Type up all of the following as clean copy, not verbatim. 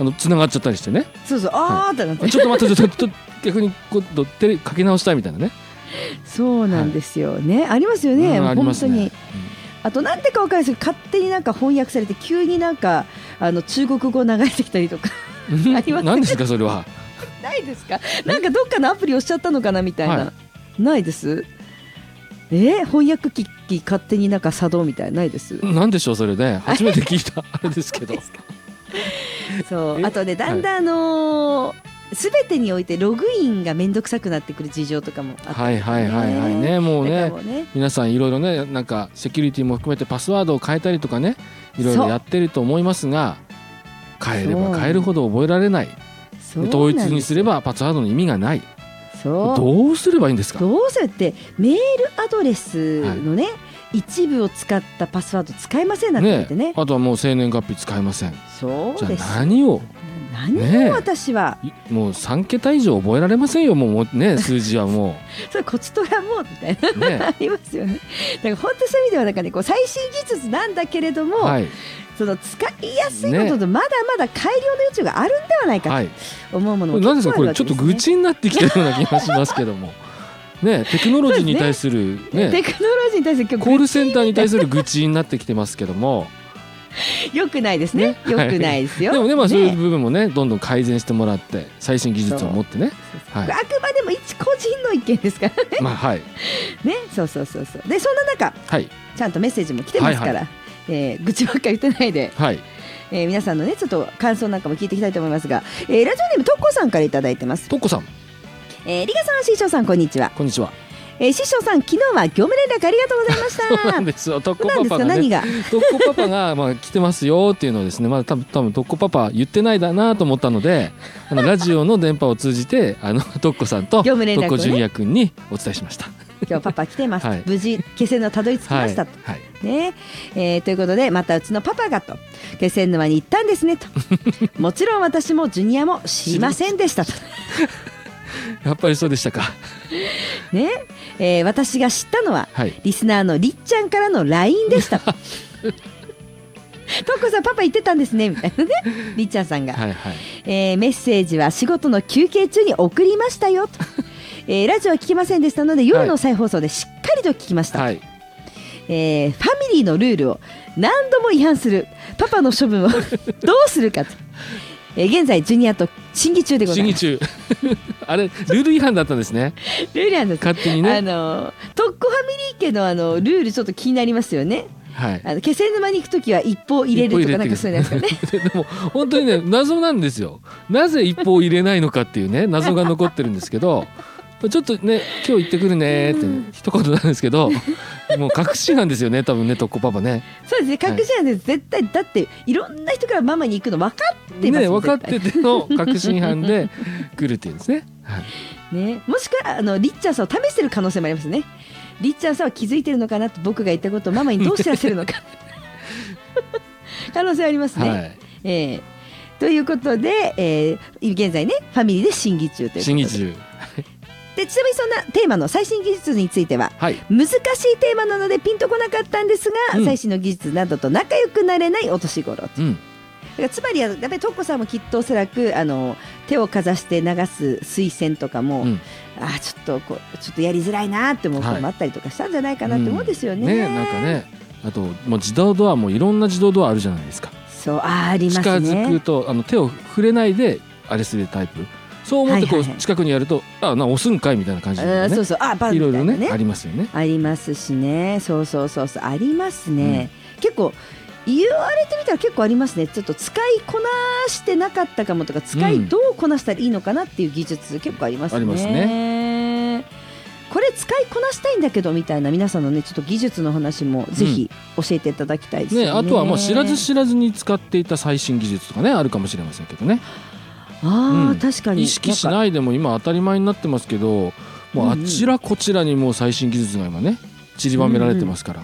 繋がっちゃったりしてね。 そうそう、あーってなって、 ちょっと待ってちょっと逆にこう手かけ直したいみたいなね。 そうなんですよね、ありますよね、 ありますね。 本当に。あとなんでかわかんないですけど、勝手になんか翻訳されて急になんか中国語流れてきたりとかありますね。 何ですかそれは。 ないですか。なんかどっかのアプリ押しちゃったのかなみたいな、 はい、 ないです。翻訳機器勝手になんか作動みたいな、ないです。 なんでしょうそれね、初めて聞いたあれですけど。 そうあとね、だんだん全てにおいてログインがめんどくさくなってくる事情とかもあったりとかね。 ね、もうだからねもうね、 皆さんいろいろね、なんかセキュリティも含めてパスワードを変えたりとかね、いろいろやってると思いますが、変えれば変えるほど覚えられない。統一にすればパスワードの意味がない。 そうどうすればいいんですか。 どうせってメールアドレスのね、一部を使ったパスワード使えませんなってってね。 あとはもう生年月日使えません。 そうです。 じゃあ何を私はもう3桁以上覚えられませんよ、もうね、数字はもうそれこちとらもうみたいな、ね、ありますよね。だから本当そういう意味ではなんかね、こう最新技術なんだけれども、その使いやすいこととまだまだ改良の余地があるんではないかと思うものも結構あるわけですね。 何ですかこれ、ちょっと愚痴になってきてるような気がしますけどもね、テクノロジーに対するね、 テクノロジーに対するコールセンターに対する愚痴になってきてますけどもよくないですね。よくないですよ。 でもね、そういう部分もね、どんどん改善してもらって最新技術を持ってね、 あくまでも一個人の意見ですからね。ね、そうでそんな中、ちゃんとメッセージも来てますから、愚痴ばっかり言ってないで、皆さんのねちょっと感想なんかも聞いていきたいと思いますが、ラジオネームとっこさんからいただいてます。 とっこさん、 リガさん、師匠さん、こんにちは。 こんにちは。 師匠さん、昨日は業務連絡ありがとうございました。 そうなんですよ。とっこパパがね、とっこパパが来てますよっていうのをですね、多分とっこパパ言ってないだなと思ったので、ラジオの電波を通じてとっこさんととっこジュニア君にお伝えしました。 今日パパ来てます、無事気仙沼たどり着きましたと、ね、ということで、またうちのパパがと気仙沼に行ったんですねともちろん私もジュニアも知りませんでしたとやっぱりそうでしたかね。私が知ったのは、リスナーのりっちゃんからの LINE でしたとっこさん、パパ言ってたんですねみたいなね、りっちゃんさんが、メッセージは仕事の休憩中に送りましたよとラジオは聞きませんでしたので夜の再放送でしっかりと聞きました、ファミリーのルールを何度も違反するパパの処分をどうするかと、現在ジュニアと審議中でございます。審議中あれルール違反だったんですね。 ルール違反です。 勝手にね、 とっこファミリー家のルールちょっと気になりますよね。気仙沼に行くときは一報入れるとかなんかそういうのですかねでも本当にね、謎なんですよ。なぜ一報入れないのかっていうね、謎が残ってるんですけどちょっとね、今日行ってくるねって一言なんですけど、もう確信犯ですよね、多分ね、とっこパパね。 そうですね、確信犯です、絶対。だっていろんな人からママに行くの分かってますね。 分かってての確信犯で来るっていうんですね。 ね、もしくはりっちゃんさんを試してる可能性もありますね。りっちゃんさんは気づいてるのかなと、僕が言ったことをママにどう知らせるのか可能性ありますね。ということで、現在ねファミリーで審議中ということで。審議中で、ちなみにそんなテーマの最新技術については、難しいテーマなのでピンとこなかったんですが、最新の技術などと仲良くなれないお年頃と、だからつまりやっぱりとっこさんもきっとおそらく手をかざして流す水栓とかも、ちょっとやりづらいなって思うこともあったりとかしたんじゃないかなって思うんですよね。 なんかね、あともう自動ドアもいろんな自動ドアあるじゃないですか。 そう、ありますね。 近づくと手を触れないであれするタイプ。そう思ってこう近くにやると、押すんかいみたいな感じでね、いろいろねありますよね。 ありますしね、そうありますね。結構言われてみたら結構ありますね。ちょっと使いこなしてなかったかもとか、どうこなしたらいいのかなっていう技術結構ありますね。ありますね。これ使いこなしたいんだけどみたいな皆さんのね、ちょっと技術の話もぜひ教えていただきたいですね。 あとはもう知らず知らずに使っていた最新技術とかね、あるかもしれませんけどね。 確かに意識しないでも今当たり前になってますけど、もうあちらこちらにもう最新技術が今ね散りばめられてますから。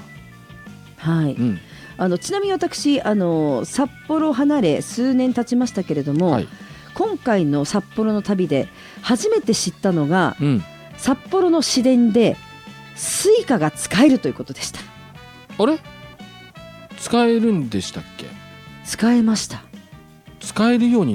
ちなみに私札幌を離れ数年経ちましたけれども、今回の札幌の旅で初めて知ったのが、札幌の市電でスイカが使えるということでした。 あれ、使えるんでしたっけ？ 使えました。 使えるように